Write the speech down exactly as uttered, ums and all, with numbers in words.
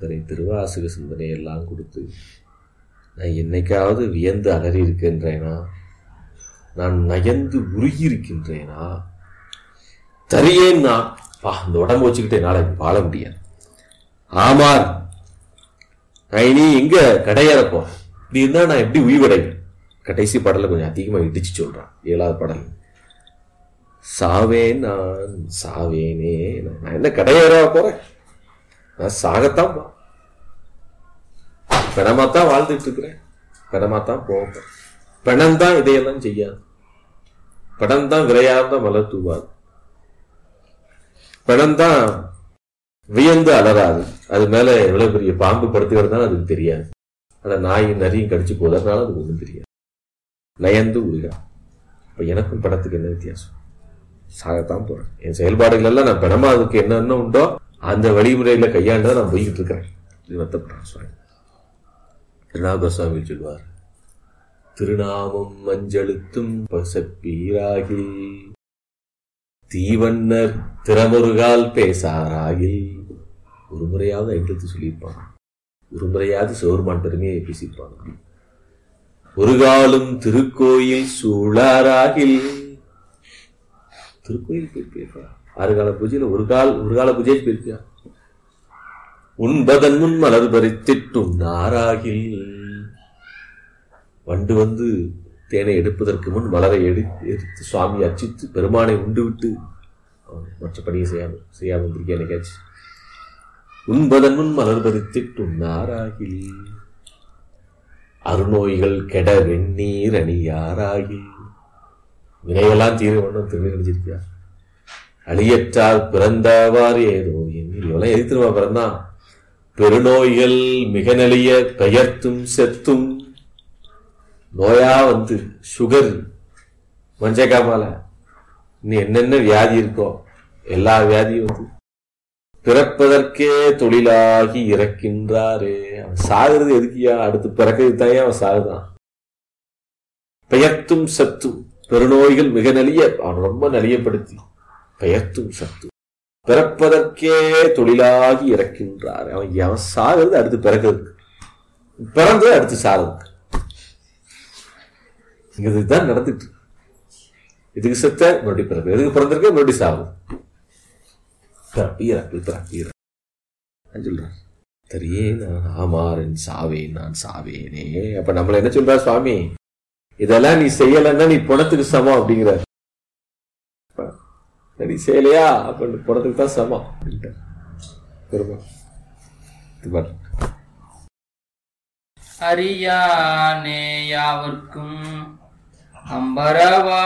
இத்தனை திருவாசக சிந்தனை எல்லாம் கொடுத்து நான் என்னைக்காவது வியந்து அலறி இருக்கின்றேனா? நான் நயந்து உருகி இருக்கின்றேனா? தரியேன் நான் பா இந்த உடம்பு வச்சுக்கிட்டு என்னால் வாழ முடியாது. ஆமார் நான் இனி எங்க கடையறப்போ இப்படி இருந்தா நான் எப்படி உயிர்வடைவேன்? கடைசி பாடல கொஞ்சம் அதிகமா இடிச்சு சொல்றான். ஏழாவது பாடல், சாவேன் நான் சாவேனே, நான் என்ன கடையேற போறேன்? நான் சாகத்தான் போ பிணமாத்தான் வாழ்ந்துட்டு இருக்கிறேன், பிணமாத்தான் போவேன். பிணம்தான் இதையெல்லாம் செய்யாது, பிணம்தான் விரையார்ந்த மலர் தூவாது, பிணம்தான் வியந்து அலராது. அது மேல எவ்வளவு பெரிய பாம்பு படுத்துக்கிறதுனால அதுக்கு தெரியாது, அந்த நாயும் நரியும் கடிச்சு போதனால அதுக்கு ஒன்றும் தெரியாது. நயந்து உருகா. இப்ப எனக்கும் படத்துக்கு என்ன வித்தியாசம்? சாகத்தான் போறேன். என் செயல்பாடுகள் எல்லாம் நான் பணமா அதுக்கு என்னென்ன உண்டோ அந்த வழிமுறையில கையாண்டுதான் நான் போய்கிட்டு இருக்கிறேன். இது வருத்தப்படுறேன் சுவாமி. திருநாகர் சுவாமி சொல்வார், திருநாமம் மஞ்சளுத்தும் பசப்பீராகி தீவண்ணர் திறமுருகால் பேசாராகி. ஒரு முறையாவது ஐந்தெழுத்து சொல்லியிருப்பாங்க, ஒரு முறையாவது சிவருமான் பெருமையை பேசியிருப்பாங்க. ஒரு காலும் திருக்கோயில் சூழாராகில். திருக்கோயில் போயிருக்கா? ஆறு கால பூஜையில ஒரு கால் ஒரு கால பூஜை போயிருக்கா? உண்பதன் முன் மலர் பறித்திட்டும் நாராகில். வண்டு வந்து தேனை எடுப்பதற்கு முன் மலரை எடுத்து சுவாமி அர்ச்சித்து பெருமானை உண்டு விட்டு மற்ற பணியை செய்யாம செய்யாம இருக்க என்னைக்காச்சு. உண்பதன் முன் மலர் பறித்திட்டும் நாராகில். அருநோய்கள் கெட வெந்நீர் அணியாராகில். வினையெல்லாம் தீர வேண்டும் திருநீர் அணிஞ்சிருக்கியா? அழியற்றால் பிறந்தவாறு ஏதோ எண்ணில். இவெல்லாம் எது திரும்ப பிறந்தான்? பெருநோய்கள் மிக நெளிய பெயர்த்தும் செத்தும். நோயா வந்து சுகர், மஞ்சக்காமால, இன்னும் என்னென்ன வியாதி இருக்கோ எல்லா வியாதியும் வந்து பிறப்பதற்கே தொழிலாகி இறக்கின்றாரே. அவன் சாகுறது எதுக்கியா? அடுத்து பிறக்கிறது தாயே அவன் சாகுதான். பெயர்த்தும் சத்தும். பெருநோய்கள் மிக நலிய, அவன் ரொம்ப நலியப்படுத்தி பெயர்த்தும் சத்தும். பிறப்பதற்கே தொழிலாகி இறக்கின்றார். அவன் அவன் சாகுறது அடுத்து பிறக்கிறதுக்கு, பிறந்தது அடுத்து சாகுறதுக்கு. இதுதான் நடந்துட்டு. இதுக்கு செத்த மறுபடியும் பிறகு, எதுக்கு பிறந்திருக்க மறுபடியும் சாகும். சொல்றான், தெரியே நான் ஆமாறன் சாவேன் நான் சாவேனே. அப்ப நம்மள என்ன சொல்றா சுவாமி? இதெல்லாம் நீ செய்யலன்னா நீ பணத்துக்கு சமம் அப்படிங்கிற. நீ செய்யலையா அப்ப பணத்துக்கு தான் சமம். அறியானே யாவர்க்கும் அம்பரவா